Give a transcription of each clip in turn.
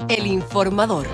El informador.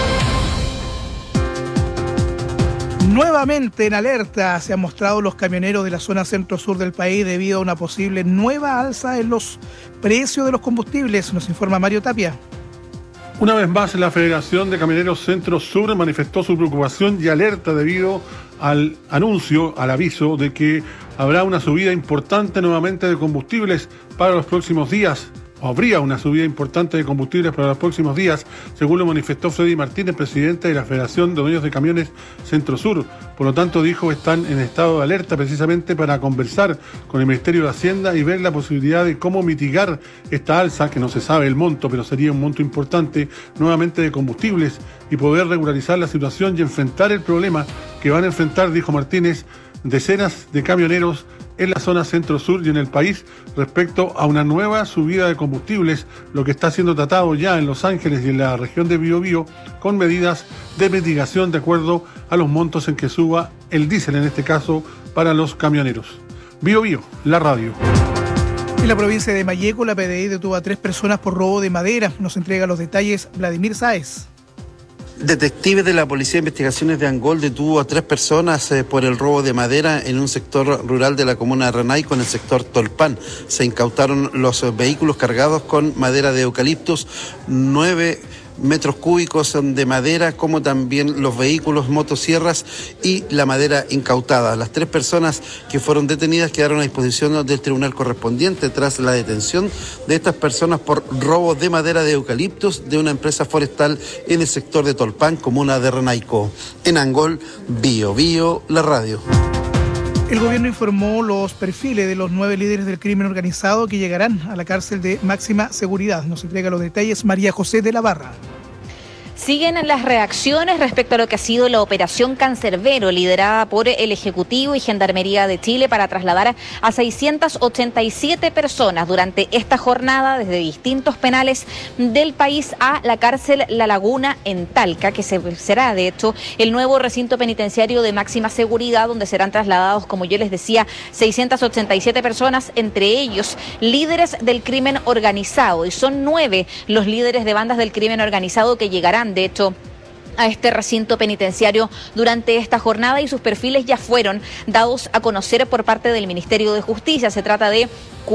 Nuevamente en alerta se han mostrado los camioneros de la zona centro-sur del país debido a una posible nueva alza en los precios de los combustibles, nos informa Mario Tapia. Una vez más, la Federación de Camioneros Centro-Sur manifestó su preocupación y alerta debido al aviso de que habrá una subida importante nuevamente de combustibles para los próximos días. Habría una subida importante de combustibles para los próximos días, según lo manifestó Freddy Martínez, presidente de la Federación de Dueños de Camiones Centro-Sur. Por lo tanto, dijo, están en estado de alerta precisamente para conversar con el Ministerio de Hacienda y ver la posibilidad de cómo mitigar esta alza, que no se sabe el monto, pero sería un monto importante, nuevamente de combustibles, y poder regularizar la situación y enfrentar el problema que van a enfrentar, dijo Martínez, decenas de camioneros en la zona centro-sur y en el país respecto a una nueva subida de combustibles, lo que está siendo tratado ya en Los Ángeles y en la región de Biobío con medidas de mitigación de acuerdo a los montos en que suba el diésel, en este caso para los camioneros. Biobío, la radio. En la provincia de Malleco, la PDI detuvo a 3 personas por robo de madera. Nos entrega los detalles Vladimir Sáez. Detectives de la Policía de Investigaciones de Angol detuvo a 3 personas por el robo de madera en un sector rural de la comuna de Renaico, en el sector Tolpan. Se incautaron los vehículos cargados con madera de eucaliptus, 9 metros cúbicos de madera, como también los vehículos, motosierras y la madera incautada. Las 3 personas que fueron detenidas quedaron a disposición del tribunal correspondiente tras la detención de estas personas por robo de madera de eucaliptus de una empresa forestal en el sector de Tolpan, comuna de Renaico. En Angol, Biobío, la radio. El gobierno informó los perfiles de los 9 líderes del crimen organizado que llegarán a la cárcel de máxima seguridad. Nos entrega los detalles María José de la Barra. Siguen las reacciones respecto a lo que ha sido la operación Cancerbero, liderada por el Ejecutivo y Gendarmería de Chile para trasladar a 687 personas durante esta jornada desde distintos penales del país a la cárcel La Laguna en Talca, que será de hecho el nuevo recinto penitenciario de máxima seguridad, donde serán trasladados, como yo les decía, 687 personas, entre ellos líderes del crimen organizado, y son 9 los líderes de bandas del crimen organizado que llegarán de hecho a este recinto penitenciario durante esta jornada, y sus perfiles ya fueron dados a conocer por parte del Ministerio de Justicia. Se trata de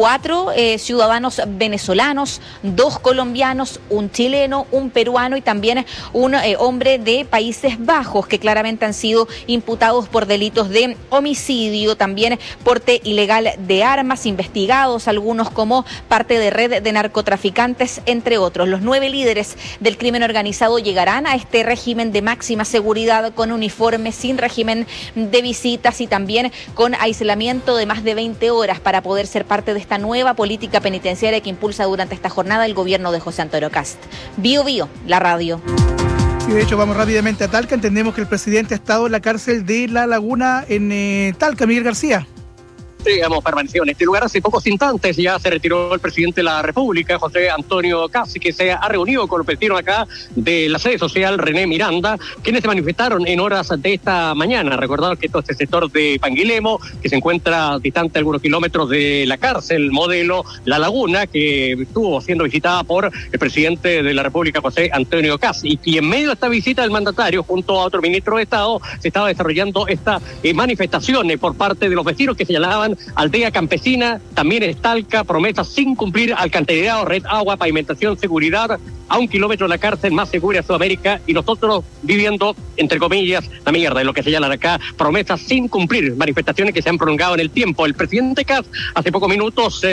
4 ciudadanos venezolanos, 2 colombianos, un chileno, un peruano y también un hombre de Países Bajos, que claramente han sido imputados por delitos de homicidio, también porte ilegal de armas, investigados algunos como parte de red de narcotraficantes, entre otros. Los 9 líderes del crimen organizado llegarán a este régimen de máxima seguridad con uniforme, sin régimen de visitas y también con aislamiento de más de 20 horas para poder ser parte de esta nueva política penitenciaria que impulsa durante esta jornada el gobierno de José Antonio Kast. Biobío, la radio. Y de hecho vamos rápidamente a Talca. Entendemos que el presidente ha estado en la cárcel de La Laguna en Talca, Miguel García. Hemos permanecido en este lugar hace pocos instantes. Ya se retiró el presidente de la República, José Antonio Kast, que se ha reunido con los vecinos acá de la sede social René Miranda, quienes se manifestaron en horas de esta mañana. Recordar que todo este sector de Panguilemo, que se encuentra distante algunos kilómetros de la cárcel modelo La Laguna, que estuvo siendo visitada por el presidente de la República, José Antonio Kast, y en medio de esta visita del mandatario junto a otro ministro de Estado se estaba desarrollando esta manifestación por parte de los vecinos que señalaban aldea campesina, también es Talca, promesas sin cumplir, alcantarillado, red, agua, pavimentación, seguridad, a 1 kilómetro de la cárcel más segura de Sudamérica, y nosotros viviendo, entre comillas, la mierda, es lo que señalan acá, promesas sin cumplir, manifestaciones que se han prolongado en el tiempo. El presidente Kast, hace pocos minutos,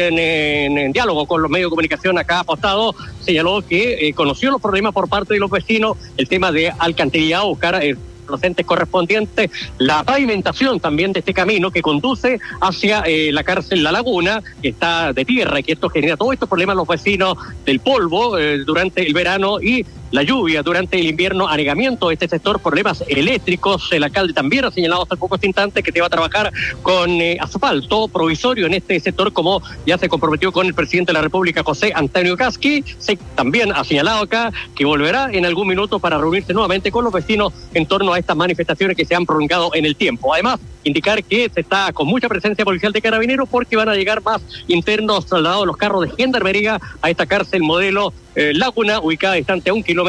en diálogo con los medios de comunicación acá apostado, señaló que conoció los problemas por parte de los vecinos, el tema de alcantarillado, buscar los entes correspondientes, la pavimentación también de este camino que conduce hacia la cárcel La Laguna, que está de tierra, y que esto genera todos estos problemas a los vecinos del polvo durante el verano y la lluvia durante el invierno, anegamiento de este sector, problemas eléctricos. El alcalde también ha señalado hace pocos instantes que te va a trabajar con asfalto provisorio en este sector, como ya se comprometió con el presidente de la República, José Antonio Kast. También ha señalado acá que volverá en algún minuto para reunirse nuevamente con los vecinos en torno a estas manifestaciones que se han prolongado en el tiempo. Además, indicar que se está con mucha presencia policial de carabineros, porque van a llegar más internos trasladados los carros de Gendarmería a esta cárcel modelo Laguna, ubicada distante a 1 kilómetro